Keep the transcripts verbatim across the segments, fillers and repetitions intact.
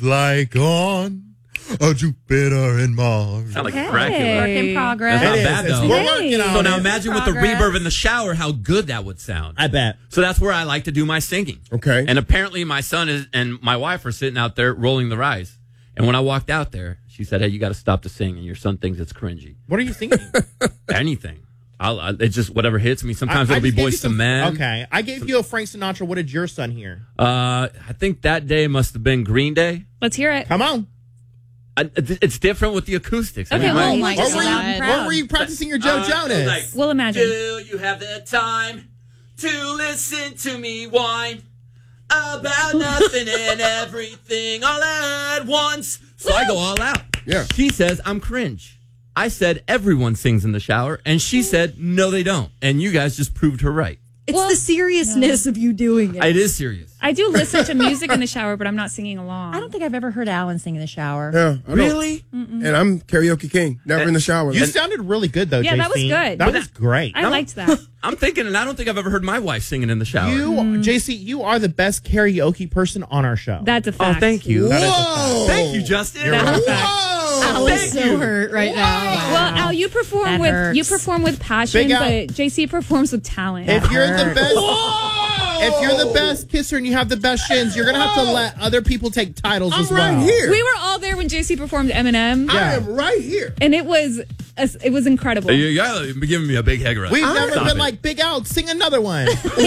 like on a Jupiter and Mars. Sound like Hey. Dracula. Work in progress. That's not It bad, is. though. We're Hey. working on So now it. imagine with the Progress. reverb in the shower how good that would sound. I bet. So that's where I like to do my singing. Okay. And apparently my son is, and my wife are sitting out there rolling their eyes. And when I walked out there, she said, hey, you got to stop the singing. Your son thinks it's cringy. What are you thinking? Anything. I'll, I, it's just whatever hits me. Sometimes I- I it'll be just gave you Boyz some- two Men. Okay. I gave you a Frank Sinatra. What did your son hear? Uh, I think that day must have been Green Day. Let's hear it. Come on. I, it's different with the acoustics. I Okay, mean, well, my- my What were, God. you, what were you practicing your Joe Uh, Jonas? like, We'll imagine. Do you have the time to listen to me whine about nothing and everything all at once? So I go all out. Yeah. She says I'm cringe. I said everyone sings in the shower, and she said no, they don't. And you guys just proved her right. It's Well, the seriousness of you doing it. It is serious. I do listen to music in the shower, but I'm not singing along. I don't think I've ever heard Alan sing in the shower. Yeah, I don't- Really? And I'm karaoke king. Never in the shower. You sounded really good, though, Yeah, J C. that was good. That But was great. I liked that. I'm thinking, and I don't think I've ever heard my wife singing in the shower. You, J C, you are the best karaoke person on our show. That's a oh, fact. thank you. Whoa! Thank you, Justin. That's a fact. Whoa! Alan's so hurt right now. Well, Al, you perform That with hurts. you perform with passion, Big Al. but J C performs with talent. If you're the hurt. best, if you're the best kisser and you have the best shins, you're gonna have to let other people take titles I'm as well. right here. we were all there when J C performed Eminem, I am right here. and it was it was incredible. You gotta be giving me a big heg right. We've now. never Stop been it. like Big Al. Sing another one.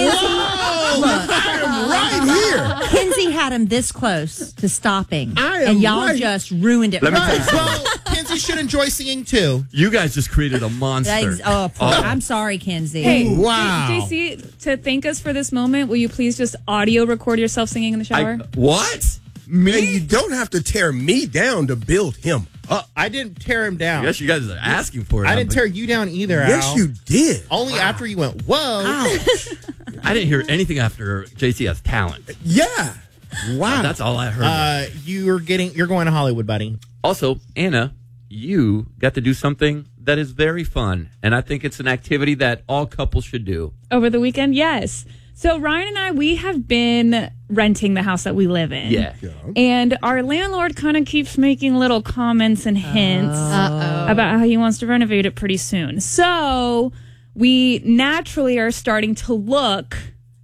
I am right here. Kinsey had him this close to stopping, I am and y'all right. just ruined it. Let me for tell you us. Well, Kinsey should enjoy singing too. You guys just created a That monster. is- oh, poor- I'm sorry, Kinsey. Hey, Wow. J C, to thank us for this moment, will you please just audio record yourself singing in the shower? I, what? And Me? you don't have to tear me down to build him up. I didn't tear him I down. guess you guys are asking for it. I didn't but tear you down either, Al. Yes, you did. Only after you went, whoa. I didn't hear anything after J C has talent. Yeah. Wow. That's all I heard. Uh, you're getting, you're going to Hollywood, buddy. Also, Anna, you got to do something that is very fun, and I think it's an activity that all couples should do. Over the weekend, yes. So Ryan and I, we have been renting the house that we live in. Yeah. And our landlord kind of keeps making little comments and hints about how he wants to renovate it pretty soon. So we naturally are starting to look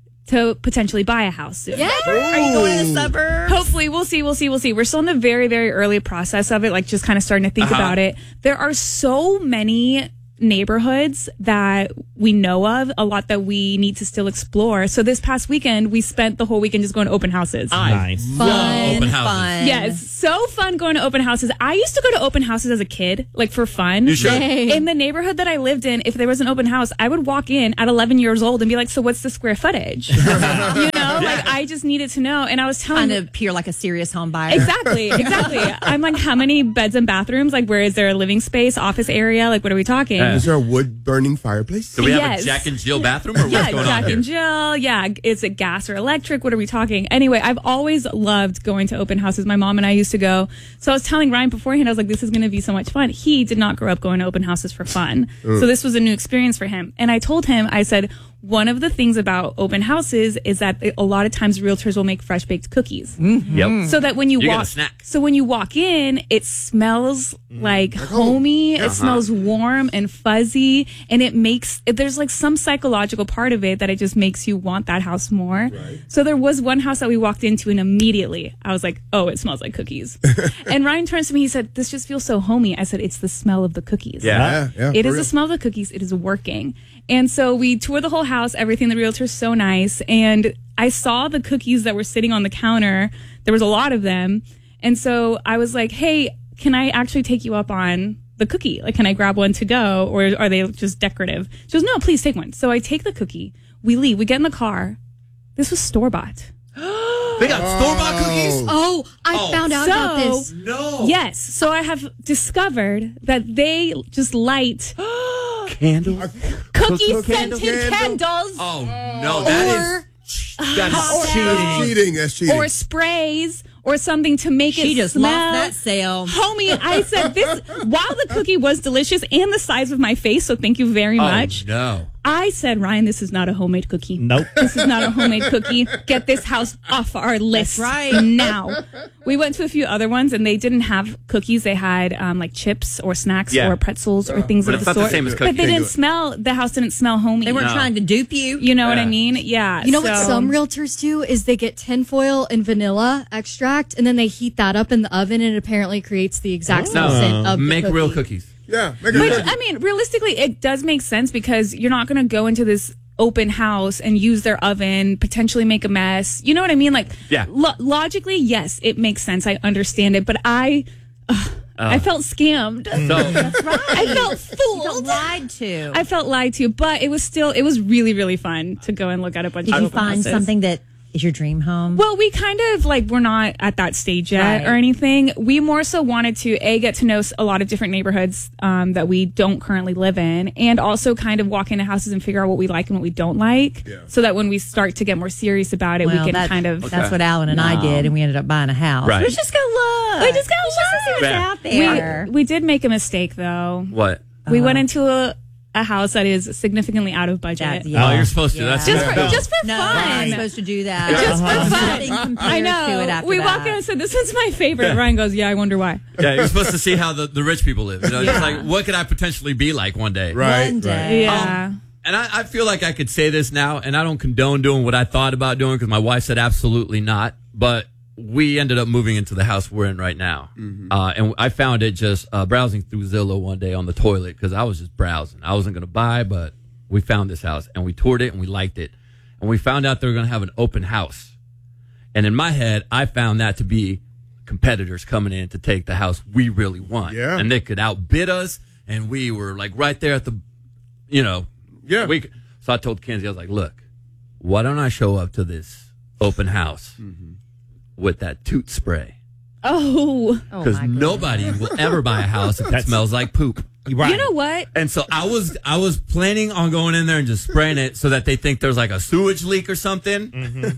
to potentially buy a house soon. Yeah. Are you going to the suburbs? Hopefully, we'll see, we'll see, we'll see. We're still in the very, very early process of it, like just kind of starting to think Uh-huh. about it. There are so many neighborhoods that we know of, a lot that we need to still explore. So this past weekend, we spent the whole weekend just going to open houses. Nice. Fun, open houses. fun. Yes, so fun going to open houses. I used to go to open houses as a kid, like for fun. You should. In the neighborhood that I lived in, if there was an open house, I would walk in at eleven years old and be like, so what's the square footage? you know, like I just needed to know. And I was telling Kind of appear like a serious home buyer. Exactly, exactly. I'm like, how many beds and bathrooms? Like, where is there a living space, office area? Like, what are we talking? Yeah. Is there a wood burning fireplace? Do we have Yes. a Jack and Jill bathroom, or what's Yeah, going Jack on here? and Jill. Yeah, is it gas or electric? What are we talking? Anyway, I've always loved going to open houses. My mom and I used to go. So I was telling Ryan beforehand, I was like, this is going to be so much fun. He did not grow up going to open houses for fun. So this was a new experience for him. And I told him, I said, one of the things about open houses is that a lot of times realtors will make fresh baked cookies. Yep. So that when you, You get a walk, snack. so when you walk in, it smells like homey. It smells warm and fuzzy, and it makes there's like some psychological part of it that it just makes you want that house more. So there was one house that we walked into, and immediately I was like, "Oh, it smells like cookies." And Ryan turns to me, he said, "This just feels so homey." I said, "It's the smell of the cookies." Yeah. yeah. It for is real. the smell of the cookies. It is working. And so we toured the whole house, everything. The realtor's so nice. And I saw the cookies that were sitting on the counter. There was a lot of them. And so I was like, hey, can I actually take you up on the cookie? Like, can I grab one to go? Or are they just decorative? She goes, no, please take one. So I take the cookie. We leave. We get in the car. This was store-bought. They got store-bought cookies? Oh, I Oh. found out So- about this. No. Yes. So I have discovered that they just light Candles? cookie-scented candle, candle. candles. Oh, no. That is, that is cheating. Cheating. That's cheating. Or sprays or something to make She it just smell. lost that sale. Homie, I said this while the cookie was delicious and the size of my face, so thank you very Oh, much. no. I said, Ryan, this is not a homemade cookie. Nope. This is not a homemade cookie. Get this house off our list right. now. We went to a few other ones, and they didn't have cookies. They had um, like chips or snacks Yeah. or pretzels or things But of it's the not the sort. same as but cookies. they Can't didn't do it. smell. The house didn't smell homey. They weren't No. trying to dupe you. You know what I Yeah. mean? Yeah. You know what so- some realtors do is they get tinfoil and vanilla extract, and then they heat that up in the oven, and it apparently creates the exact same No, scent of the make cookie. real cookies. Yeah, make it Which, cookie. I mean, realistically, it does make sense because you're not going to go into this open house and use their oven, potentially make a mess. You know what I mean? Like, Yeah. lo- logically, yes, it makes sense. I understand it. But I, ugh, I felt scammed. So I felt You fooled. got lied to. I felt lied to, but it was still, it was really, really fun to go and look at a bunch Did of you open find houses. something that is your dream home? Well, we kind of like we're not at that stage yet Right. or anything. We more so wanted to a get to know s- a lot of different neighborhoods um, that we don't currently live in, and also kind of walk into houses and figure out what we like and what we don't like, Yeah. so that when we start to get more serious about it, Well, we can that- kind of. That's what Alan and I No. did, and we ended up buying a house. Right. Let's just go look. We just go Let's just see what's Yeah. out there. We, we did make a mistake though. what? We went into a, a house that is significantly out of budget. That- yeah. Oh, you're supposed to. Yeah. That's Just for, no. just for No, fun. you're supposed to do that. Just for fun. Nothing compares I to it know. after We that. walked in and said, "This one's my favorite." Ryan goes, "Yeah, I wonder why." Yeah, you're supposed to see how the, the rich people live. You know, just like what could I potentially be like one day? Right, One right. day. Yeah. And I, I feel like I could say this now, and I don't condone doing what I thought about doing because my wife said absolutely not. But we ended up moving into the house we're in right now. Uh, and I found it just uh, browsing through Zillow one day on the toilet because I was just browsing. I wasn't going to buy, but we found this house and we toured it and we liked it. And we found out they were going to have an open house. And in my head, I found that to be competitors coming in to take the house we really want. Yeah. And they could outbid us. And we were like right there at the, you know, Yeah. we, so I told Kenzie, I was like, look, why don't I show up to this open house with that toot spray? Oh. Oh, Because my goodness. nobody will ever buy a house if it smells like poop. Right. You know what? And so I was I was planning on going in there and just spraying it so that they think there's like a sewage leak or something.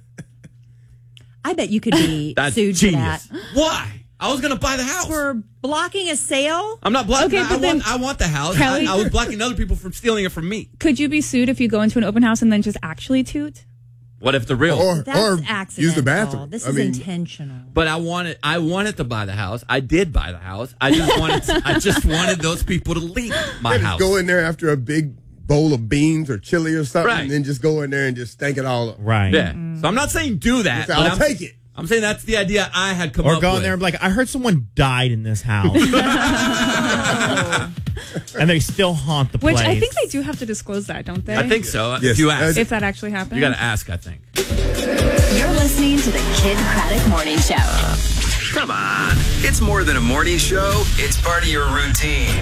I bet you could be That's sued genius. for that. Why? I was going to buy the house. For blocking a sale? I'm not blocking. Okay, I, but I then- want I want the house. Kelly- I, I was blocking other people from stealing it from me. Could you be sued if you go into an open house and then just actually toot? What if the real? Or, That's or accidental. use the bathroom. This I is mean, intentional. But I wanted I wanted to buy the house. I did buy the house. I just wanted to, I just wanted those people to leave my just house. go in there after a big bowl of beans or chili or something, Right. and then just go in there and just stank it all up. Right. Yeah. So I'm not saying do that. Just, but I'll I'm, take it. I'm saying that's the idea I had come Or up go in with. there and be like, I heard someone died in this house. And they still haunt the Which place. I think they do have to disclose that, don't they? I think so. Yes. If you ask, If that actually happens. you got to ask. I think. You're listening to the Kid Craddock Morning Show. Come on. It's more than a morning show. It's part of your routine.